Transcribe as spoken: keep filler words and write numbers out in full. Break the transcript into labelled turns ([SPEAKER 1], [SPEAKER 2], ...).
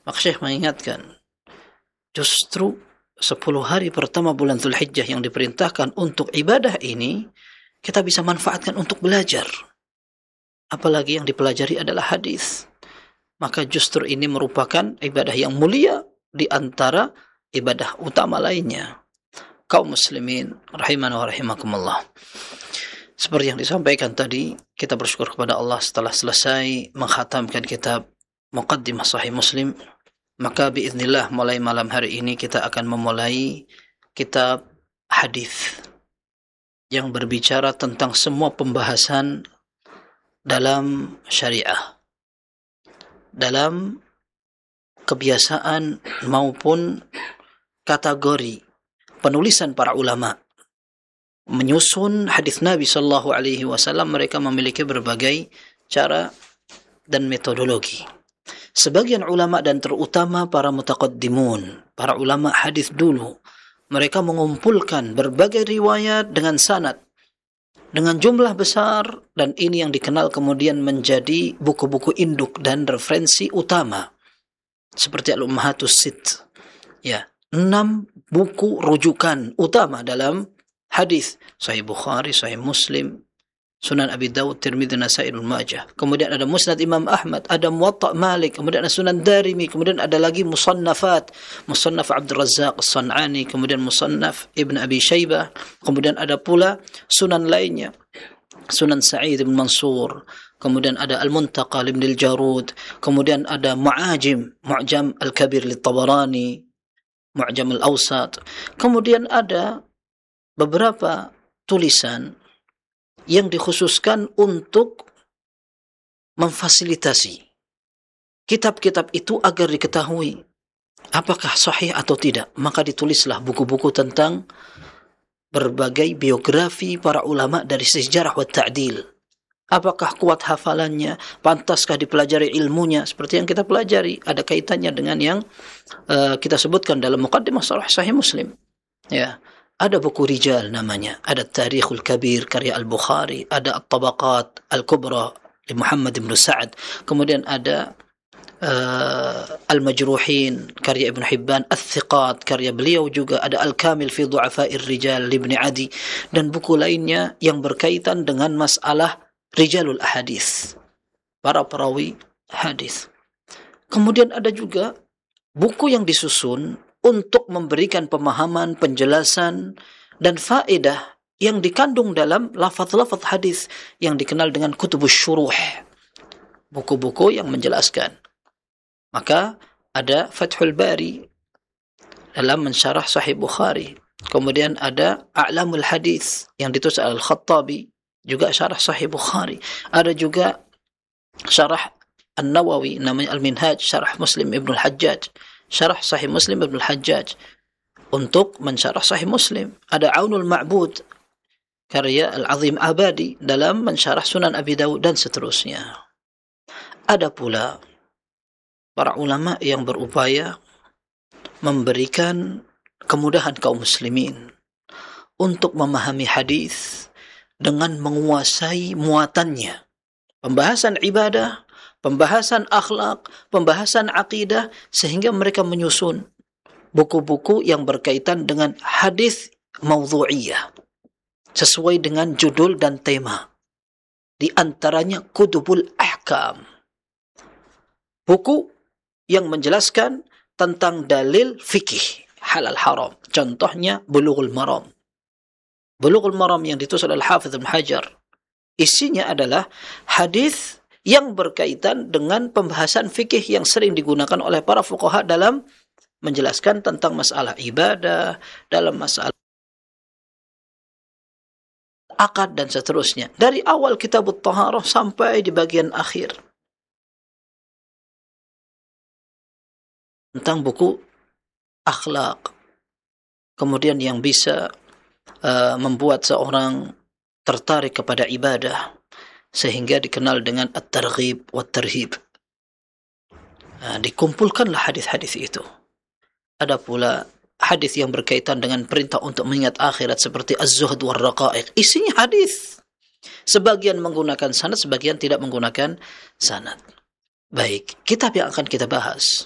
[SPEAKER 1] Maka Syekh mengingatkan, justru sepuluh hari pertama bulan Dzulhijjah yang diperintahkan untuk ibadah ini, kita bisa manfaatkan untuk belajar. Apalagi yang dipelajari adalah hadis. Maka justru ini merupakan ibadah yang mulia di antara ibadah utama lainnya. Kaum muslimin rahimana wa rahimakumullah. Seperti yang disampaikan tadi, kita bersyukur kepada Allah setelah selesai menghatamkan kitab Muqaddimah Sahih Muslim, maka biiznillah mulai malam hari ini kita akan memulai kitab hadis yang berbicara tentang semua pembahasan dalam syariah, dalam kebiasaan maupun kategori penulisan para ulama menyusun hadis Nabi sallallahu alaihi wasallam. Mereka memiliki berbagai cara dan metodologi. Sebagian ulama dan terutama para mutaqaddimun, para ulama hadis dulu, mereka mengumpulkan berbagai riwayat dengan sanad dengan jumlah besar, dan ini yang dikenal kemudian menjadi buku-buku induk dan referensi utama seperti Al-Ummahatus Sitt, ya, enam buku rujukan utama dalam hadis: Sahih Bukhari, Sahih Muslim, Sunan Abi Dawud, Tirmidzi, Nasa'i, Ibnu Majah. Kemudian ada Musnad Imam Ahmad, ada Muwatta' Malik, kemudian ada Sunan Darimi, kemudian ada lagi Musannafat, Musannaf Abdul Razzaq As-San'ani, kemudian Musannaf Ibn Abi Shaybah, kemudian ada pula sunan lainnya, Sunan Sa'id bin Mansur, kemudian ada Al-Muntaqa Ibn Al-Jarud, kemudian ada Mu'ajim, Mu'jam Al-Kabir Li-Tabarani, Mu'jam Al-Awsat, kemudian ada beberapa tulisan yang dikhususkan untuk memfasilitasi kitab-kitab itu agar diketahui apakah sahih atau tidak. Maka ditulislah buku-buku tentang berbagai biografi para ulama dari sejarah wa ta'dil. Apakah kuat hafalannya, pantaskah dipelajari ilmunya, seperti yang kita pelajari, ada kaitannya dengan yang uh, kita sebutkan dalam Muqaddimah Sahih Muslim, ya. Ada buku rijal namanya, ada Tarikhul Kabir karya Al-Bukhari, ada At-Tabaqat Al-Kubra li Muhammad bin Sa'ad, kemudian ada uh, Al-Majruhin karya Ibn Hibban, Al-Thiqat karya beliau juga, ada Al-Kamil fi Du'afa'ir Rijal li Ibn Adi, dan buku lainnya yang berkaitan dengan masalah Rijalul Ahadis, para perawi hadis. Kemudian ada juga buku yang disusun untuk memberikan pemahaman, penjelasan, dan faedah yang dikandung dalam lafaz-lafaz hadis yang dikenal dengan kutubus syuruh, buku-buku yang menjelaskan. Maka ada Fathul Bari dalam mensyarah Sahih Bukhari, kemudian ada A'lamul Hadis yang ditulis Al-Khattabi, juga syarah Sahih Bukhari. Ada juga syarah An-Nawawi namanya Al-Minhaj, syarah Muslim Ibn Al-Hajjaj, syarah Sahih Muslim Ibn Al-Hajjaj untuk mensyarah Sahih Muslim. Ada Aunul Ma'bud karya Al-Azim Abadi dalam mensyarah Sunan Abi Dawud, dan seterusnya. Ada pula para ulama yang berupaya memberikan kemudahan kaum muslimin untuk memahami hadis dengan menguasai muatannya. Pembahasan ibadah, pembahasan akhlak, pembahasan akidah, sehingga mereka menyusun buku-buku yang berkaitan dengan hadis maudhu'iyah sesuai dengan judul dan tema. Di antaranya Kutubul Ahkam, buku yang menjelaskan tentang dalil fikih halal haram. Contohnya Bulughul Maram. Bulughul Maram yang ditulis oleh Al-Hafidz Ibnu Hajar, isinya adalah hadis yang berkaitan dengan pembahasan fikih yang sering digunakan oleh para fuqaha dalam menjelaskan tentang masalah ibadah, dalam masalah akad, dan seterusnya. Dari awal Kitabut Taharah sampai di bagian akhir. Tentang buku akhlak. Kemudian yang bisa uh, membuat seorang tertarik kepada ibadah, sehingga dikenal dengan at-targhib wa tarhib. Nah, dikumpulkanlah hadis-hadis itu. Ada pula hadis yang berkaitan dengan perintah untuk mengingat akhirat seperti Az-Zuhd war Raqaiq. Isinya hadis. Sebagian menggunakan sanad, sebagian tidak menggunakan sanad. Baik, kitab yang akan kita bahas